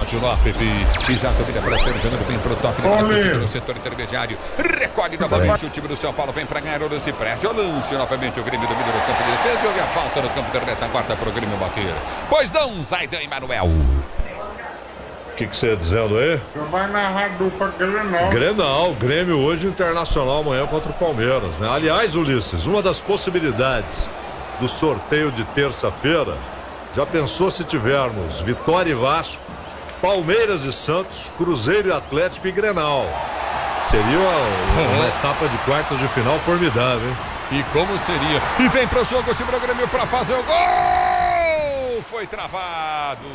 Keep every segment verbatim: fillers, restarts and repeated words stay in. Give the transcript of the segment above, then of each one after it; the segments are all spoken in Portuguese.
Sérgio Lopes. Exato, vida para ser jogando bem pro toque no setor intermediário. Recolhe novamente o time do São Paulo. Vem para ganhar o lance, preste o lance. Novamente o Grêmio domina no campo de defesa. E houve a falta no campo de retaguarda para o Grêmio bater. Pois não, Zaidan e Manuel. O que você está dizendo aí? Você vai narrar dupla Grenal. Grenal, Grêmio hoje, Internacional amanhã contra o Palmeiras, né? Aliás, Ulisses, uma das possibilidades do sorteio de terça-feira, já pensou se tivermos Vitória e Vasco, Palmeiras e Santos, Cruzeiro e Atlético e Grenal? Seria uma, uma etapa de quartas de final formidável, hein? E como seria? E vem pro jogo o time do Grêmio para fazer o gol! Foi travado.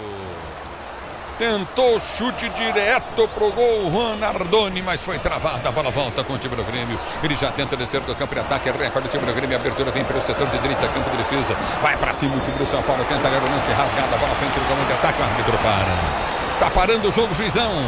Tentou chute direto pro gol, Juan Nardoni, mas foi travada. A bola volta com o time do Grêmio. Ele já tenta descer do campo de ataque. Recorde o time do Grêmio. A abertura vem pelo setor de direita, campo de defesa. Vai pra cima o time do São Paulo. Tenta ganhar o lance rasgado. A bola frente do campo de ataque. O árbitro para. Tá parando o jogo, juizão.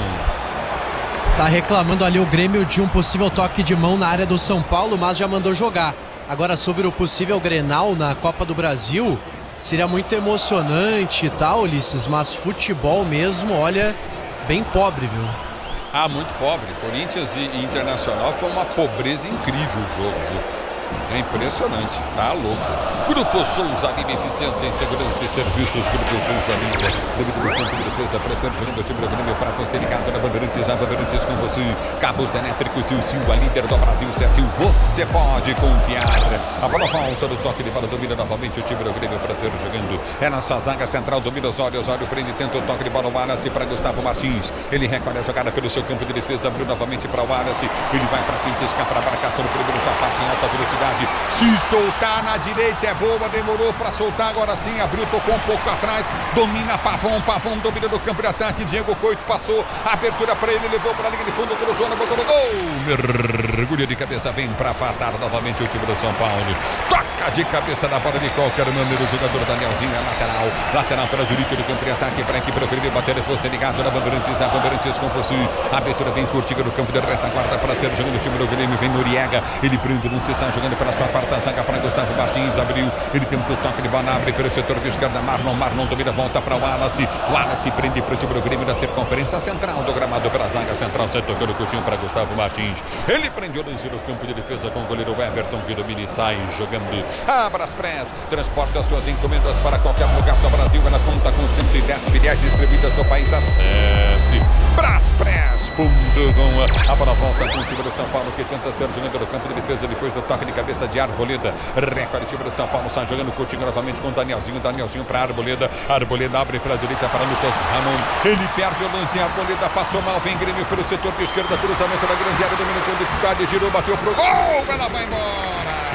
Tá reclamando ali o Grêmio de um possível toque de mão na área do São Paulo, mas já mandou jogar. Agora sobre o possível Grenal na Copa do Brasil. Seria muito emocionante e tal, Ulisses, mas futebol mesmo, olha, bem pobre, viu? Ah, muito pobre. Corinthians e Internacional foi uma pobreza incrível o jogo, viu? É impressionante, tá louco. Grupo Souza Lima, eficiência em segurança e serviços. Grupo Souza Lima, devido do campo de defesa, pressão jogando o time do Grêmio para você ligado na Bandeirantes, a Bandeirantes com você. Cabos elétricos e o Silva, líder do Brasil, C S U, você pode confiar. A bola volta do toque de bola, domina novamente o time do Grêmio para ser jogando. É na sua zaga central, domina Osório, Osório prende, tenta o toque de bola, o Wallace para Gustavo Martins. Ele recolhe a jogada pelo seu campo de defesa, abriu novamente para o Wallace. Ele vai para frente, escapa para a marcação do primeiro, já parte em alta velocidade. Se soltar na direita é boa, demorou para soltar, agora sim, abriu, tocou um pouco atrás, domina Pavão, Pavão domina no campo de ataque, Diego Coito passou, abertura para ele, levou para a linha de fundo, cruzou na boca do gol, mergulho de cabeça, vem para afastar novamente o time do São Paulo, toca de cabeça na bola de qualquer maneira, o jogador Danielzinho é lateral, lateral para a direita do campo de ataque, para a equipe do Grêmio bater, fosse ligado na Bandeirantes, a Bandeirantes com você, a abertura vem curtida no campo de retaguarda para ser jogando o time do Grêmio, vem Noriega, ele prende, não se sai jogando pela sua quarta zaga para Gustavo Martins, abriu, ele tentou o toque de bola, abre pelo setor de esquerda, Marlon, Marlon domina, volta para o Wallace, Wallace prende para o time do Grêmio da circunferência central do gramado pela zaga central, sai tocando o coxinho para Gustavo Martins, ele prendeu o lance no campo de defesa com o goleiro Everton, que domina e sai jogando, a Braspress transporta suas encomendas para qualquer lugar do Brasil, ela conta com cento e dez filiais distribuídas no país, acesse braspress ponto com. A bola volta com o time do São Paulo, que tenta ser jogando no campo de defesa depois do toque de cabeça de Arboleda. Recolhe o time do São Paulo, sai jogando Coutinho novamente com Danielzinho. Danielzinho para Arboleda. Arboleda abre pela direita para Lucas Ramon. Ele perde o lance. Arboleda passou mal. Vem Grêmio pelo setor de esquerda. Cruzamento da grande área. Domina com dificuldade. Girou, bateu pro gol. Ela vai embora.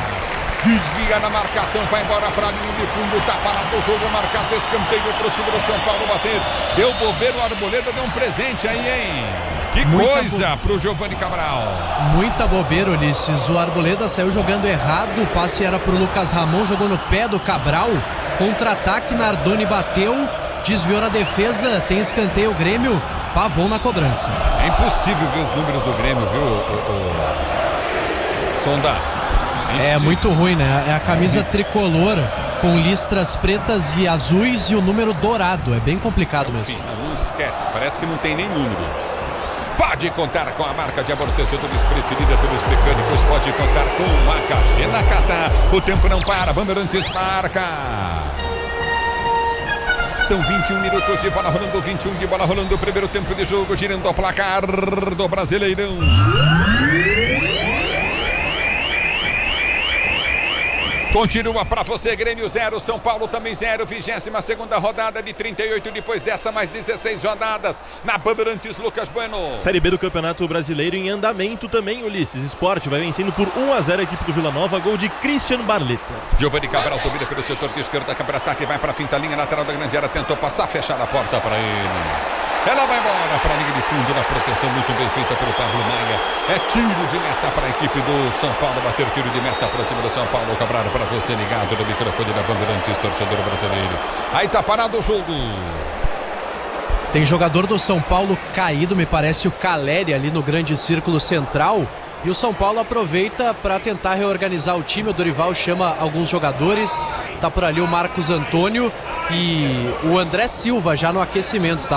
Desvia na marcação, vai embora para a linha de fundo, tá parado o jogo, marcado, escanteio para o time do São Paulo bater. Deu bobeiro, o Arboleda deu um presente aí, hein? Que Muita coisa bo... pro Giovani Cabral. Muita bobeira, Ulisses. O Arboleda saiu jogando errado, o passe era pro Lucas Ramon, jogou no pé do Cabral. Contra-ataque, Nardoni bateu, desviou na defesa, tem escanteio o Grêmio, Pavão na cobrança. É impossível ver os números do Grêmio, viu, o, o... Sonda? É, é muito ruim, né? É a camisa tricolor com listras pretas e azuis e o número dourado. É bem complicado mesmo. Enfim, não esquece, parece que não tem nem número. Pode contar com a marca de amortecedores preferida pelos mecânicos. Pode contar com a K G Nakata. O tempo não para, Bandeirantes marca. São vinte e um minutos de bola rolando, vinte e um de bola rolando. O primeiro tempo de jogo, girando ao placar do Brasileirão. Continua para você, Grêmio zero, São Paulo também zero, vigésima segunda rodada de trinta e oito, depois dessa mais dezesseis rodadas, na Bandeirantes, Lucas Bueno. Série B do Campeonato Brasileiro em andamento também, Ulisses. Sport vai vencendo por um a zero a equipe do Vila Nova, gol de Christian Barletta. Giovani Cabral domina pelo setor de esquerda, contra-ataque, vai para a finta linha lateral da grande área, tentou passar, fechar a porta para ele. Ela vai embora para a linha de fundo, na proteção muito bem feita pelo Pablo Maia. É tiro de meta para a equipe do São Paulo, bater tiro de meta para o time do São Paulo. Cabral para você ligado no microfone da Bandeirantes, torcedor brasileiro. Aí tá parado o jogo. Tem jogador do São Paulo caído, me parece o Caleri ali no grande círculo central. E o São Paulo aproveita para tentar reorganizar o time. O Dorival chama alguns jogadores. Tá por ali o Marcos Antônio e o André Silva já no aquecimento, tá?